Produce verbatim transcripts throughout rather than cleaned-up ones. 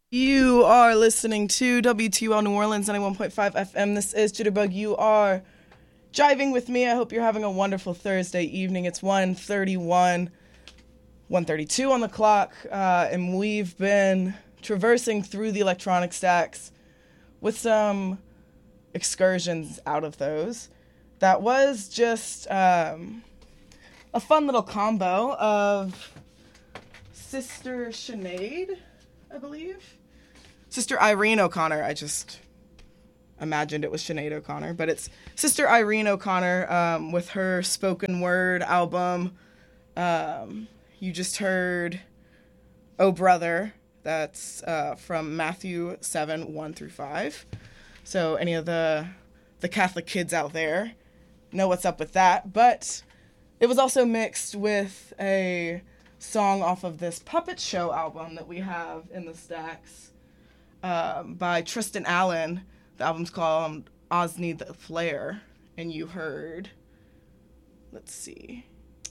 You are listening to W T U L New Orleans ninety-one point five F M. This is Jitterbug. You are driving with me. I hope you're having a wonderful Thursday evening. It's one thirty-one, one thirty-two on the clock, uh, and we've been traversing through the electronic stacks with some excursions out of those. That was just um, a fun little combo of Sister Sinead, I believe. Sister Irene O'Connor. I just imagined it was Sinead O'Connor, but it's Sister Irene O'Connor um, with her spoken word album. Um, you just heard Oh Brother. That's uh, from Matthew seven, one through five. So any of the the Catholic kids out there know what's up with that. But it was also mixed with a song off of this Puppet Show album that we have in the stacks um, by Tristan Allen. The album's called Osney the Flare. And you heard, let's see,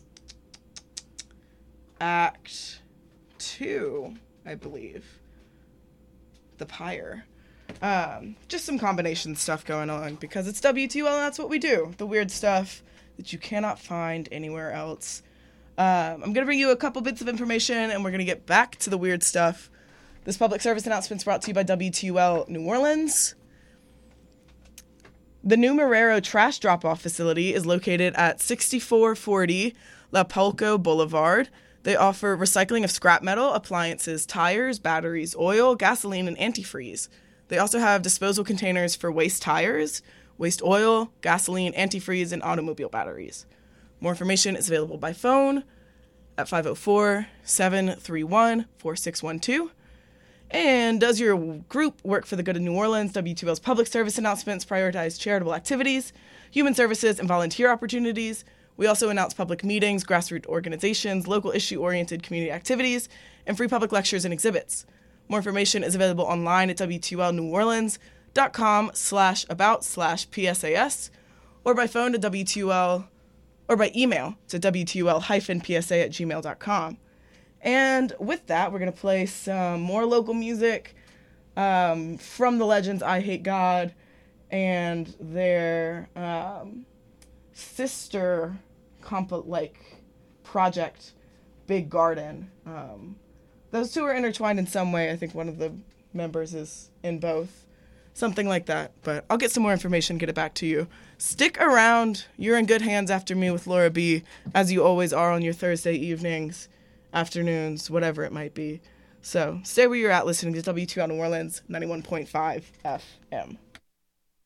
Act two, I believe. The Pyre. Um, just some combination stuff going on because it's W T U L and that's what we do. The weird stuff that you cannot find anywhere else. Um, I'm going to bring you a couple bits of information and we're going to get back to the weird stuff. This public service announcement is brought to you by W T U L New Orleans. The new Marrero trash drop-off facility is located at sixty-four forty La Polco Boulevard. They offer recycling of scrap metal, appliances, tires, batteries, oil, gasoline, and antifreeze. They also have disposal containers for waste tires, waste oil, gasoline, antifreeze, and automobile batteries. More information is available by phone at five oh four, seven three one, four six one two. And does your group work for the good of New Orleans? W T U L's public service announcements prioritize charitable activities, human services, and volunteer opportunities. We also announce public meetings, grassroots organizations, local issue-oriented community activities, and free public lectures and exhibits. More information is available online at W T U L New Orleans dot com slash about slash P S A S or by phone to W T U L or by email to W T U L P S A at gmail dot com. And with that, we're going to play some more local music um, from the legends I Hate God and their um, sister comp- like project, Big Garden. Um, those two are intertwined in some way. I think one of the members is in both. Something like that. But I'll get some more information, get it back to you. Stick around. You're in good hands after me with Laura B, as you always are on your Thursday evenings, afternoons, whatever it might be. So stay where you're at listening to W T U L New Orleans ninety-one point five F M.